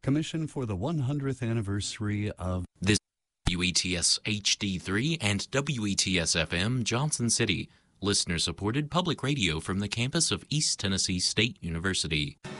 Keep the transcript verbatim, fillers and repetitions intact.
Commission for the one hundredth anniversary of this W E T S H D three and W E T S F M Johnson City, listener-supported public radio from the campus of East Tennessee State University.